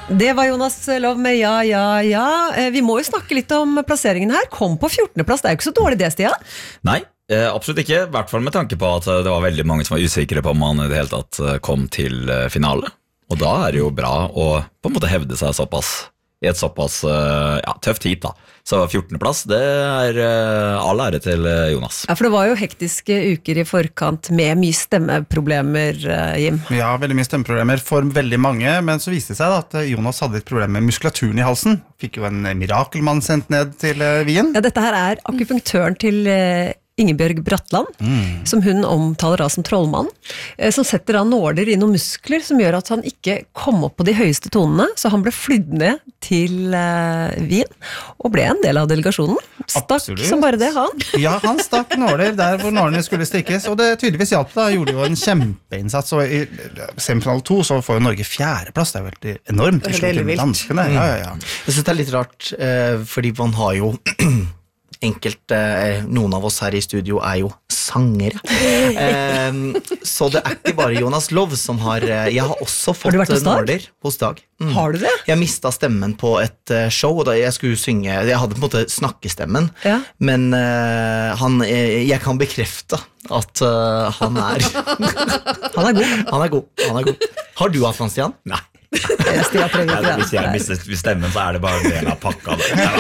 Det var Jonas Love med ja. Vi må jo snakke litt om plasseringen her. Kom på 14. plass, det jo ikke så dårlig det, Stian. Nei, absolutt ikke. I hvert fall med tanke på at det var veldig mange som var usikre på om han i det hele tatt kom til finale. Og da det jo bra å på en måte hevde seg såpass i et såpass tøft hit da. Så 14. plass, det all ære til Jonas. Ja, for det var jo hektiske uker i forkant med mye stemmeproblemer, Jim. Ja, veldig mye stemmeproblemer for veldig mange, men så viste det seg da, at Jonas hadde et problem med muskulaturen i halsen. Fikk jo en mirakelmann sendt ned til Wien. Ja, dette her akupunktøren til Ingebjørg Bratland, som hun omtaler da som trollmann, som setter da nåler i noen muskler som gjør at han ikke kom opp på de høyeste tonene, så han ble flydd ned til Wien, og ble en del av delegasjonen. Stakk Absolutt. som bare det, han. Ja, han stakk nåler der hvor nålene skulle stikkes, og det tydeligvis hjalp da, gjorde jo en kjempeinnsats, og i semifinale 2 så får jo Norge 4. plass, det jo helt enormt. Det veldig vilt. Danskene. Ja. Jeg synes det litt rart, fordi man har jo noen av oss her i studio jo sangere. Så det ikke bare Jonas Love som har jeg har også fått nåler hos Dag. Har du det? Jeg mistet stemmen på et show, og da jeg skulle synge, jeg hadde på en måte snakkestemmen, men jeg kan bekrefte at han Han god. Han er god. Har du hatt han, Stian? Nei. Hvis jeg mister stemmen, så det bare en del av pakka.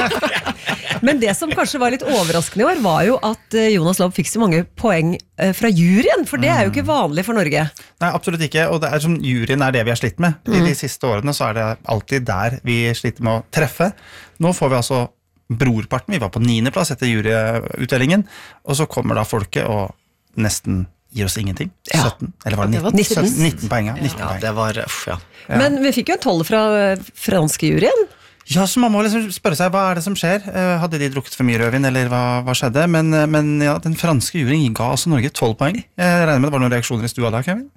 Men det som kanskje var litt overraskende i år, var jo at Jonas Love fikk så mange poeng fra juryen, for det jo ikke vanlig for Norge. Nei, absolutt ikke, og det som juryen det vi har slitt med. I de siste årene så det alltid der vi sliter med å treffe. Nå får vi altså brorparten, vi var på 9. plass etter juryutdelingen, og så kommer da folket og nesten gir oss ingenting. 17, eller var det 19? 19 poeng. Det var, Men vi fikk jo en 12 fra franske juryen. Ja, så man må liksom spørre seg, hva det som skjer? Hadde de drukket for mye rødvin, eller hva skjedde? Men ja, den franske juryen ga altså Norge 12 poeng. Jeg regner med det var noen reaksjoner i stua da, Kevin?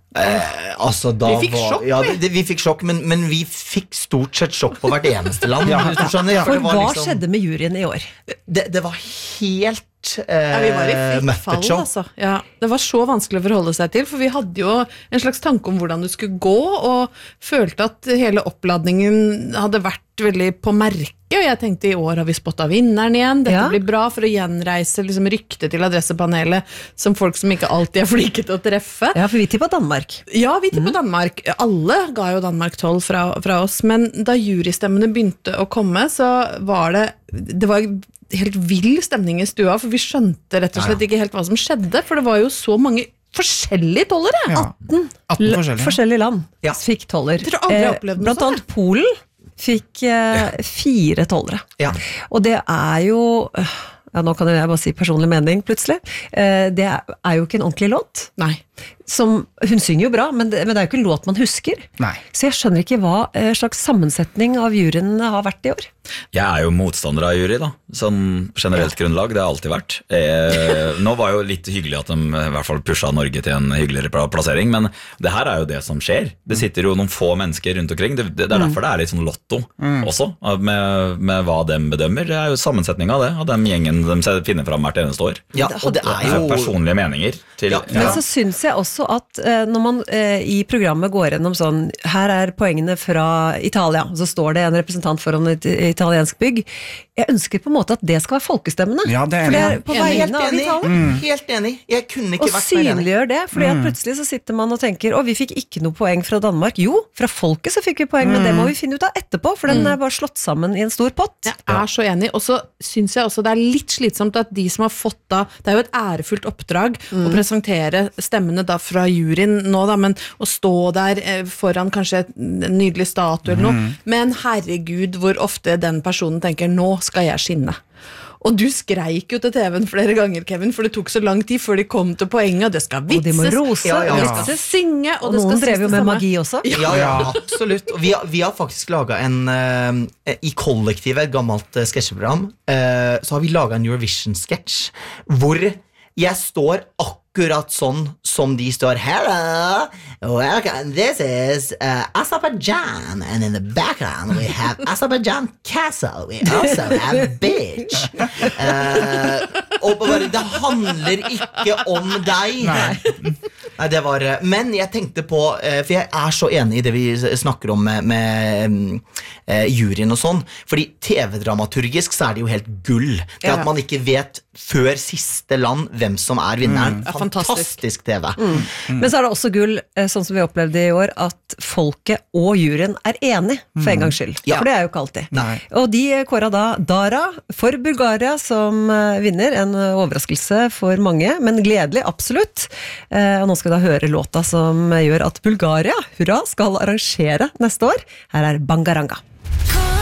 Vi fikk sjokk, vi fikk sjokk, men vi fikk stort sett sjokk på hvert eneste land. For hva skjedde med juryen i år? Det var helt vi var i fritt fall, altså. Ja, det var så vanskelig å forholde seg til, for vi hadde jo en slags tanke om hvordan det skulle gå, og følte at hele oppladningen hadde vært veldig på merke, og jeg tenkte i år har vi spottet vinneren igjen, dette blir bra for å gjenreise liksom, ryktet til adressepanelet som folk som ikke alltid flinke til å treffe. Ja, for vi tippet Danmark. Ja, vi tippet Danmark. Alle ga jo Danmark 12 fra oss, men da jurystemmene begynte å komme, så var det var helt vill stemning i stua, for vi skjønte rett og slett ikke helt hva som skjedde, for det var jo så mange forskjellige tollere. 18 forskjellige land fikk toller. Jeg tror aldri jeg opplevde blant annet Polen fikk 4 tollere. Og det jo nå kan jeg bare si personlig mening plutselig, det jo ikke en ordentlig låt. Nei. Hun synger jo bra, men det jo ikke en låt man husker. Nei. Så jeg skjønner ikke hva slags sammensetning av juryen har vært i år. Jeg jo motstander av jury da, som generelt grunnlag, det har alltid vært. Nå var jo litt hyggelig at de i hvert fall pushet Norge til en hyggeligere plassering, men det her jo det som skjer. Det sitter jo noen få mennesker rundt omkring, det derfor det litt sånn lotto også, med hva de bedømmer. Det jo sammensetning av det, av den gjengen de finner frem hvert eneste år. Ja, og det jo personlige meninger til, Men så synes jeg også at når man i programmet går gjennom sånn, her poengene fra Italia, så står det en representant foran et italiensk bygg. Jeg ønsker på en måte at det skal være folkestemmene. Ja, det for det på vegne av Italia. Helt enig. Jeg kunne ikke vært mer enig. Og synliggjør det, fordi at plutselig så sitter man og tenker, vi fikk ikke noe poeng fra Danmark. Jo, fra folket så fikk vi poeng, men det må vi finne ut av etterpå, for den bare slått sammen i en stor pott. Jeg så enig, og så synes jeg også det litt slitsomt at de som har fått da, det jo et ærefullt oppdrag å presentere stemmene da fra juryen nå da, men å stå der foran kanskje en nydelig statue eller noe, men herregud hvor ofte den personen tenker, nå skal jeg skinne. Og du skreik jo til TV-en flere ganger, Kevin, for det tok så lang tid før de kom til poenget, og det skal vitses, og de må rose, og det skal synge, og det skal noen drev jo med magi også. Ja, absolutt. Og vi har faktisk laget i kollektivet, et gammelt sketsjeprogram, så har vi laget en Eurovision-sketsj, hvor jeg står akkurat sånn som de står. Hello, welcome, this is Azerbaijan, and in the background we have Azerbaijan Castle, we also have beach. Og bare, det handler ikke om deg. Nei, Nei, det var, men jeg tenkte på, for jeg så enig i det vi snakker om med juryen og sånn, fordi TV-dramaturgisk så det jo helt gull. Det at man ikke vet før siste land hvem som vinneren. Fantastisk TV. Men så det også gull, sånn som vi opplevde i år, at folket og juryen enig for en gangs skyld. Ja. For det jo ikke alltid. Nei. Og de kåret da Dara for Bulgaria som vinner, en overraskelse for mange, men gledelig, absolutt. Og nå skal vi da høre låta som gjør at Bulgaria, hurra, skal arrangere neste år. Her Bangaranga.